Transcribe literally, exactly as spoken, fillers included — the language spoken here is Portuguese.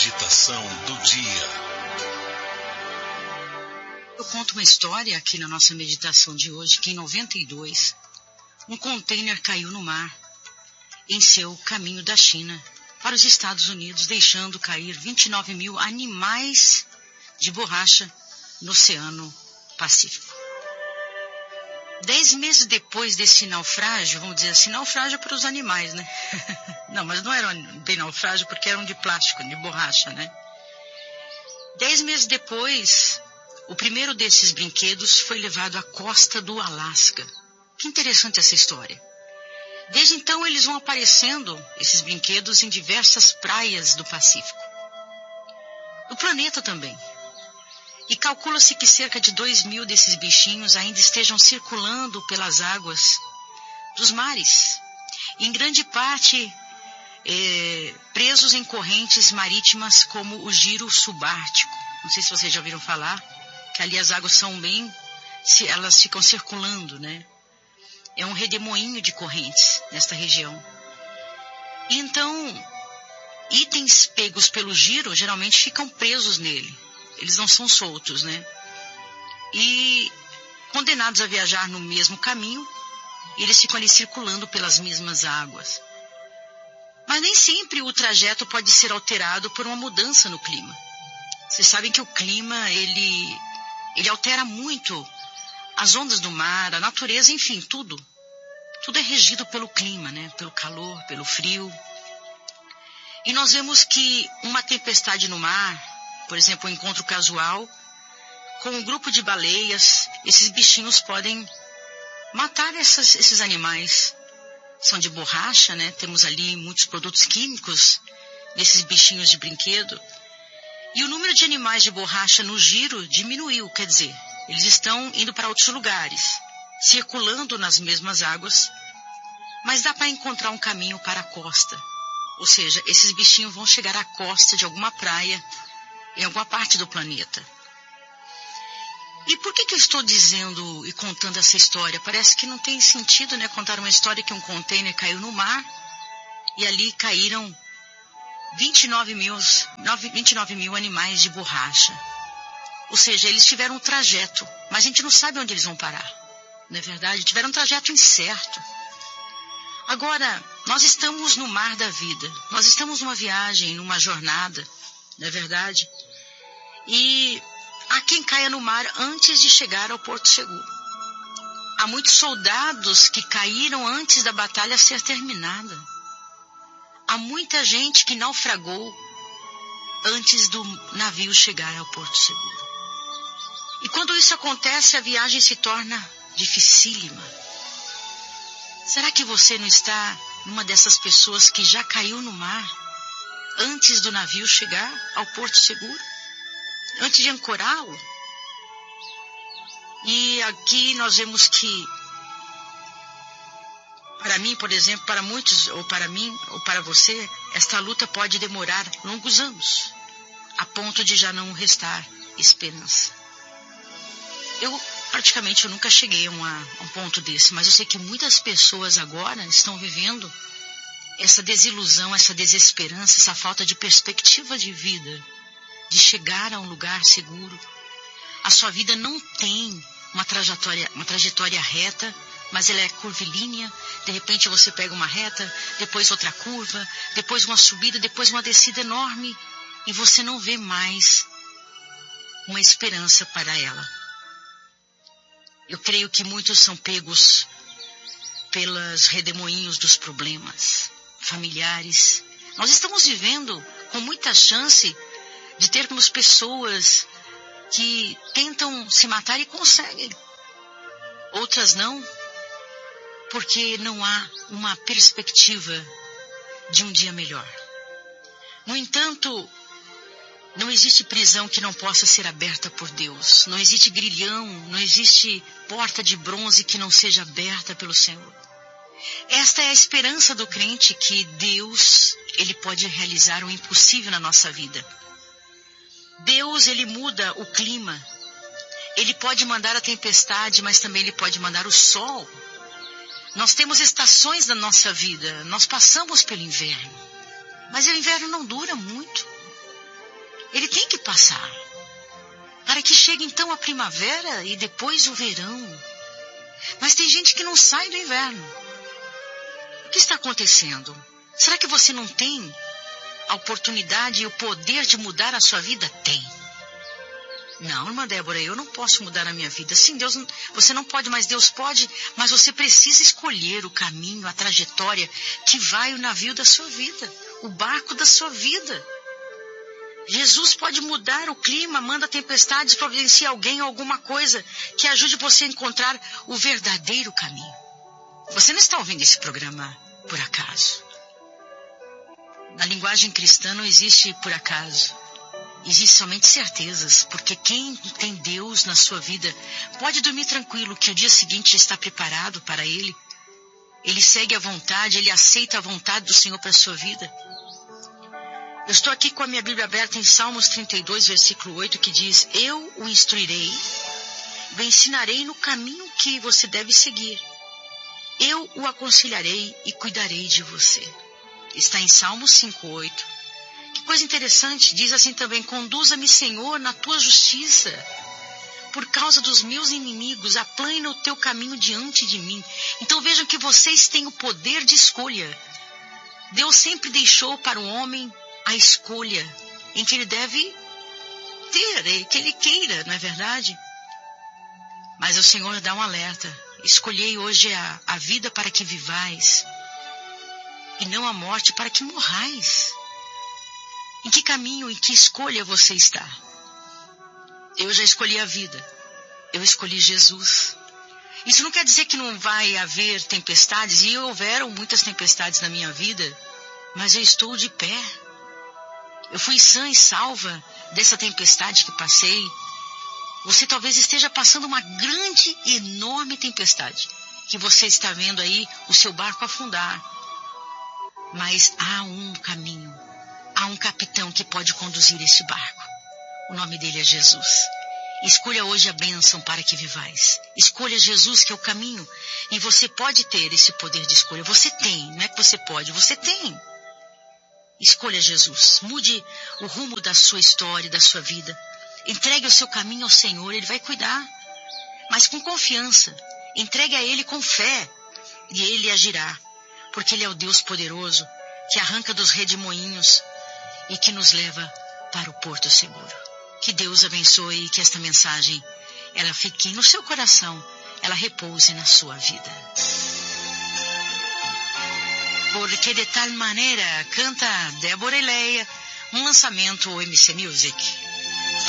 Meditação do dia. Eu conto uma história aqui na nossa meditação de hoje, que em noventa e dois, um container caiu no mar em seu caminho da China para os Estados Unidos, deixando cair vinte e nove mil animais de borracha no Oceano Pacífico. Dez meses depois desse naufrágio, vamos dizer assim, naufrágio para os animais, né? Não, mas não era bem naufrágio porque eram de plástico, de borracha, né? Dez meses depois, o primeiro desses brinquedos foi levado à costa do Alasca. Que interessante essa história. Desde então, eles vão aparecendo, esses brinquedos, em diversas praias do Pacífico. Do planeta também. E calcula-se que cerca de dois mil desses bichinhos ainda estejam circulando pelas águas dos mares. E em grande parte, é, presos em correntes marítimas como o giro subártico. Não sei se vocês já ouviram falar, que ali as águas são bem, elas ficam circulando, né? É um redemoinho de correntes nesta região. E então, itens pegos pelo giro geralmente ficam presos nele. Eles não são soltos, né? E condenados a viajar no mesmo caminho, eles ficam ali circulando pelas mesmas águas. Mas nem sempre o trajeto pode ser alterado por uma mudança no clima. Vocês sabem que o clima, ele, ele altera muito as ondas do mar, a natureza, enfim, tudo. Tudo é regido pelo clima, né? Pelo calor, pelo frio. E nós vemos que uma tempestade no mar, por exemplo, um encontro casual com um grupo de baleias, esses bichinhos podem matar essas, esses animais. São de borracha, né? Temos ali muitos produtos químicos nesses bichinhos de brinquedo. E o número de animais de borracha no giro diminuiu, quer dizer, eles estão indo para outros lugares, circulando nas mesmas águas, mas dá para encontrar um caminho para a costa. Ou seja, esses bichinhos vão chegar à costa de alguma praia, em alguma parte do planeta. E por que que eu estou dizendo e contando essa história? Parece que não tem sentido, né, contar uma história que um container caiu no mar e ali caíram vinte e nove mil animais de borracha. Ou seja, eles tiveram um trajeto, mas a gente não sabe onde eles vão parar. Não é verdade? Tiveram um trajeto incerto. Agora, nós estamos no mar da vida. Nós estamos numa viagem, numa jornada, não é verdade? E há quem caia no mar antes de chegar ao porto seguro. Há muitos soldados que caíram antes da batalha ser terminada. Há muita gente que naufragou antes do navio chegar ao porto seguro. E quando isso acontece, a viagem se torna dificílima. Será que você não está numa dessas pessoas que já caiu no mar antes do navio chegar ao porto seguro? Antes de ancorá-lo? E aqui nós vemos que, para mim, por exemplo, para muitos, ou para mim, ou para você, esta luta pode demorar longos anos, a ponto de já não restar esperança. Eu, praticamente, eu nunca cheguei a, uma, a um ponto desse, mas eu sei que muitas pessoas agora estão vivendo essa desilusão, essa desesperança, essa falta de perspectiva de vida, de chegar a um lugar seguro. A sua vida não tem uma trajetória, uma trajetória reta, mas ela é curvilínea. De repente você pega uma reta, depois outra curva, depois uma subida, depois uma descida enorme, e você não vê mais uma esperança para ela. Eu creio que muitos são pegos pelos redemoinhos dos problemas familiares. Nós estamos vivendo com muita chance de termos pessoas que tentam se matar e conseguem. Outras não, porque não há uma perspectiva de um dia melhor. No entanto, não existe prisão que não possa ser aberta por Deus. Não existe grilhão, não existe porta de bronze que não seja aberta pelo Senhor. Esta é a esperança do crente, que Deus, Ele pode realizar o impossível na nossa vida. Deus, Ele muda o clima. Ele pode mandar a tempestade, mas também Ele pode mandar o sol. Nós temos estações na nossa vida. Nós passamos pelo inverno. Mas o inverno não dura muito. Ele tem que passar, para que chegue então a primavera e depois o verão. Mas tem gente que não sai do inverno. O que está acontecendo? Será que você não tem a oportunidade e o poder de mudar a sua vida? Tem. Não, irmã Débora, eu não posso mudar a minha vida. Sim, Deus, você não pode, mas Deus pode. Mas você precisa escolher o caminho, a trajetória que vai o navio da sua vida, o barco da sua vida. Jesus pode mudar o clima, manda tempestades, providencia alguém ou alguma coisa que ajude você a encontrar o verdadeiro caminho. Você não está ouvindo esse programa por acaso. Na linguagem cristã não existe por acaso. Existem somente certezas, porque quem tem Deus na sua vida pode dormir tranquilo que o dia seguinte está preparado para ele. Ele segue a vontade, ele aceita a vontade do Senhor para a sua vida. Eu estou aqui com a minha Bíblia aberta em Salmos trinta e dois, versículo oito, que diz: eu o instruirei, o ensinarei no caminho que você deve seguir. Eu o aconselharei e cuidarei de você. Está em Salmos cinco, oito. Que coisa interessante, diz assim também: conduza-me, Senhor, na tua justiça. Por causa dos meus inimigos, aplana o teu caminho diante de mim. Então vejam que vocês têm o poder de escolha. Deus sempre deixou para o homem a escolha em que ele deve ter, que ele queira, não é verdade? Mas o Senhor dá um alerta: escolhei hoje a, a vida para que vivais, e não a morte para que morrais. Em que caminho, em que escolha você está? Eu já escolhi a vida. Eu escolhi Jesus. Isso não quer dizer que não vai haver tempestades, e houveram muitas tempestades na minha vida, mas eu estou de pé. Eu fui sã e salva dessa tempestade que passei. Você talvez esteja passando uma grande e enorme tempestade, que você está vendo aí o seu barco afundar. Mas há um caminho, há um capitão que pode conduzir esse barco. O nome dele é Jesus. Escolha hoje a bênção para que vivais. Escolha Jesus, que é o caminho. E você pode ter esse poder de escolha. Você tem, não é que você pode, você tem. Escolha Jesus. Mude o rumo da sua história, da sua vida. Entregue o seu caminho ao Senhor, Ele vai cuidar. Mas com confiança. Entregue a Ele com fé. E Ele agirá. Porque Ele é o Deus poderoso, que arranca dos redemoinhos e que nos leva para o porto seguro. Que Deus abençoe e que esta mensagem, ela fique no seu coração, ela repouse na sua vida. Porque de tal maneira, canta Débora e Leia, um lançamento M C Music.